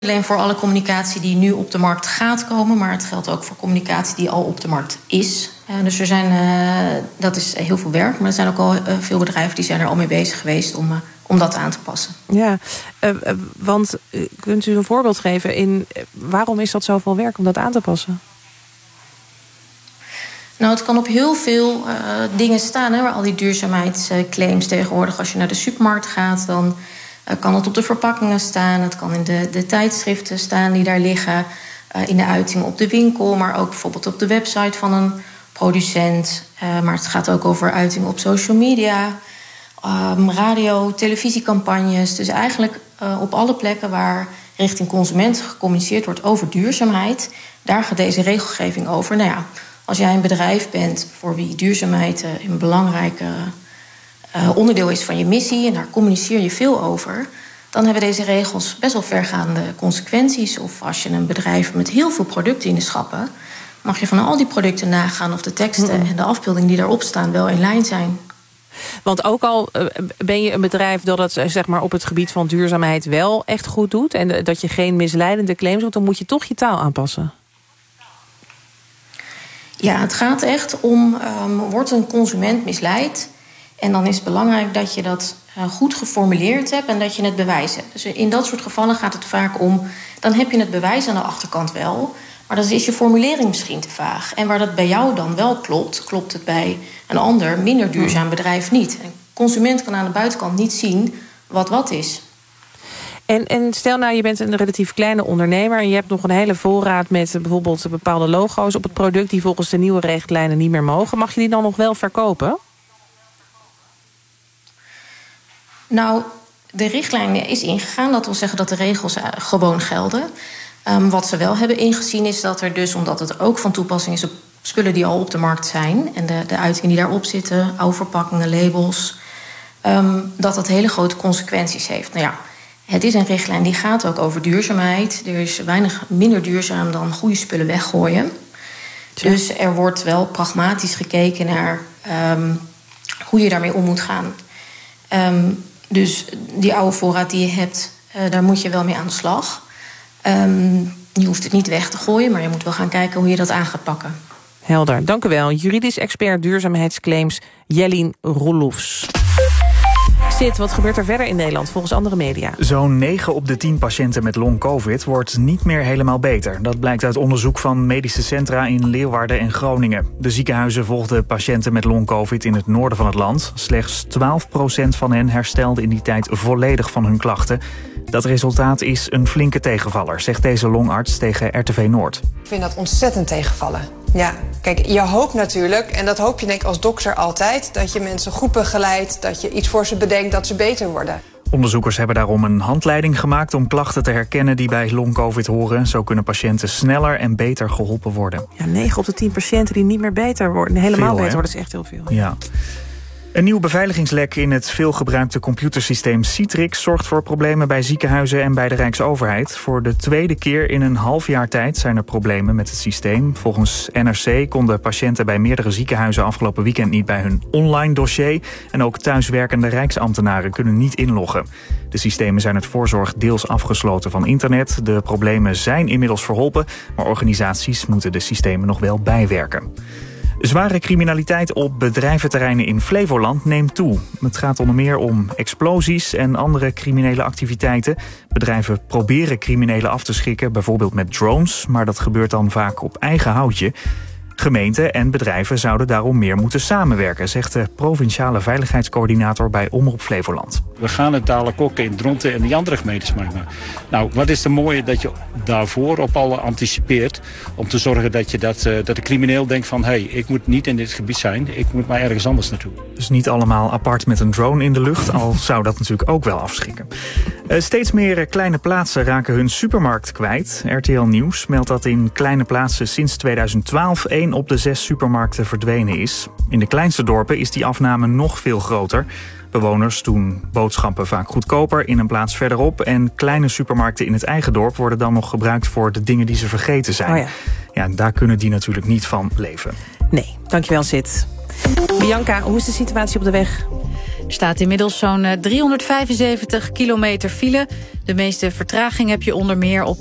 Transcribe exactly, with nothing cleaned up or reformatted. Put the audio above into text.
alleen voor alle communicatie die nu op de markt gaat komen, maar het geldt ook voor communicatie die al op de markt is. Uh, dus er zijn, uh, dat is heel veel werk, maar er zijn ook al uh, veel bedrijven die zijn er al mee bezig geweest om, uh, om dat aan te passen. Ja, uh, uh, want uh, kunt u een voorbeeld geven in uh, waarom is dat zoveel werk om dat aan te passen? Nou, het kan op heel veel uh, dingen staan, hè, waar al die duurzaamheidsclaims tegenwoordig. Als je naar de supermarkt gaat, dan uh, kan het op de verpakkingen staan. Het kan in de, de tijdschriften staan die daar liggen. Uh, in de uiting op de winkel, maar ook bijvoorbeeld op de website van een producent. Uh, maar het gaat ook over uiting op social media, um, radio, televisiecampagnes. Dus eigenlijk uh, op alle plekken waar richting consumenten gecommuniceerd wordt over duurzaamheid, daar gaat deze regelgeving over. Nou ja, als jij een bedrijf bent voor wie duurzaamheid uh, een belangrijk uh, onderdeel is van je missie en daar communiceer je veel over, dan hebben deze regels best wel vergaande consequenties. Of als je een bedrijf met heel veel producten in de schappen, mag je van al die producten nagaan of de teksten mm. en de afbeeldingen die daarop staan wel in lijn zijn. Want ook al ben je een bedrijf dat het zeg maar, op het gebied van duurzaamheid wel echt goed doet en dat je geen misleidende claims doet, dan moet je toch je taal aanpassen. Ja, het gaat echt om, um, wordt een consument misleid? En dan is het belangrijk dat je dat uh, goed geformuleerd hebt en dat je het bewijs hebt. Dus in dat soort gevallen gaat het vaak om, dan heb je het bewijs aan de achterkant wel, maar dan is je formulering misschien te vaag. En waar dat bij jou dan wel klopt, klopt het bij een ander, minder duurzaam bedrijf niet. Een consument kan aan de buitenkant niet zien wat wat is. En, en stel nou, je bent een relatief kleine ondernemer en je hebt nog een hele voorraad met bijvoorbeeld bepaalde logo's op het product die volgens de nieuwe richtlijnen niet meer mogen. Mag je die dan nog wel verkopen? Nou, de richtlijn is ingegaan. Dat wil zeggen dat de regels gewoon gelden. Um, wat ze wel hebben ingezien is dat er dus, omdat het ook van toepassing is op spullen die al op de markt zijn en de, de uitingen die daarop zitten, oude verpakkingen, labels, um, dat dat hele grote consequenties heeft. Nou ja, het is een richtlijn die gaat ook over duurzaamheid. Er is weinig minder duurzaam dan goede spullen weggooien. Ja. Dus er wordt wel pragmatisch gekeken naar um, hoe je daarmee om moet gaan. Um, dus die oude voorraad die je hebt, uh, daar moet je wel mee aan de slag. Um, je hoeft het niet weg te gooien, maar je moet wel gaan kijken hoe je dat aan gaat pakken. Helder, dank u wel. Juridisch expert duurzaamheidsclaims Jellien Roelofs. Sid, wat gebeurt er verder in Nederland volgens andere media? Zo'n negen op de tien patiënten met long-covid wordt niet meer helemaal beter. Dat blijkt uit onderzoek van medische centra in Leeuwarden en Groningen. De ziekenhuizen volgden patiënten met long-covid in het noorden van het land. Slechts twaalf procent van hen herstelde in die tijd volledig van hun klachten. Dat resultaat is een flinke tegenvaller, zegt deze longarts tegen R T V Noord. Ik vind dat ontzettend tegenvallen. Ja, kijk, je hoopt natuurlijk, en dat hoop je denk ik als dokter altijd, dat je mensen goed begeleidt, dat je iets voor ze bedenkt, dat ze beter worden. Onderzoekers hebben daarom een handleiding gemaakt om klachten te herkennen die bij long-covid horen. Zo kunnen patiënten sneller en beter geholpen worden. Ja, negen op de tien patiënten die niet meer beter worden, helemaal veel, beter worden, is echt heel veel. Ja. Een nieuw beveiligingslek in het veelgebruikte computersysteem Citrix zorgt voor problemen bij ziekenhuizen en bij de Rijksoverheid. Voor de tweede keer in een half jaar tijd zijn er problemen met het systeem. Volgens N R C konden patiënten bij meerdere ziekenhuizen afgelopen weekend niet bij hun online dossier. En ook thuiswerkende Rijksambtenaren kunnen niet inloggen. De systemen zijn uit voorzorg deels afgesloten van internet. De problemen zijn inmiddels verholpen, maar organisaties moeten de systemen nog wel bijwerken. Zware criminaliteit op bedrijventerreinen in Flevoland neemt toe. Het gaat onder meer om explosies en andere criminele activiteiten. Bedrijven proberen criminelen af te schrikken, bijvoorbeeld met drones, maar dat gebeurt dan vaak op eigen houtje. Gemeenten en bedrijven zouden daarom meer moeten samenwerken, zegt de provinciale veiligheidscoördinator bij Omroep Flevoland. We gaan het dadelijk ook in Dronten en die andere gemeentes maken. Nou, wat is er mooie dat je daarvoor op alle anticipeert om te zorgen dat, je dat, uh, dat de crimineel denkt van hé, hey, ik moet niet in dit gebied zijn, ik moet maar ergens anders naartoe. Dus niet allemaal apart met een drone in de lucht, al zou dat natuurlijk ook wel afschrikken. Uh, steeds meer kleine plaatsen raken hun supermarkt kwijt. R T L Nieuws meldt dat in kleine plaatsen sinds tweeduizend twaalf één op de zes supermarkten verdwenen is. In de kleinste dorpen is die afname nog veel groter. Bewoners doen boodschappen vaak goedkoper in een plaats verderop. En kleine supermarkten in het eigen dorp worden dan nog gebruikt voor de dingen die ze vergeten zijn. Oh ja. Ja, daar kunnen die natuurlijk niet van leven. Nee, dankjewel Sid. Bianca, hoe is de situatie op de weg? Er staat inmiddels zo'n driehonderdvijfenzeventig kilometer file. De meeste vertraging heb je onder meer op